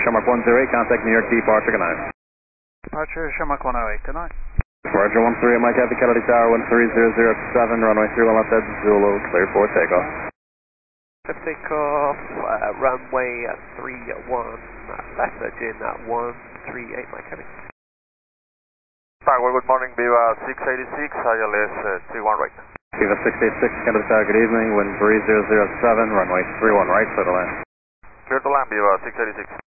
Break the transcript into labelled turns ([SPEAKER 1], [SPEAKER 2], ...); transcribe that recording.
[SPEAKER 1] Shamrock 108, contact New York departure, good night.
[SPEAKER 2] Departure Shamrock 108, good night.
[SPEAKER 1] Departure 13, Mike Happy Kennedy Tower, 13007, runway 31 left at Zulu, clear for takeoff.
[SPEAKER 3] Takeoff, runway 31 left, Virgin 138, Mike Happy.
[SPEAKER 4] Tower, good morning, Viva 686, ILS 31 right.
[SPEAKER 1] Viva 686, Kennedy Tower, good evening, wind 3007, runway 31 right, clear to land.
[SPEAKER 4] Clear to land, Viva 686.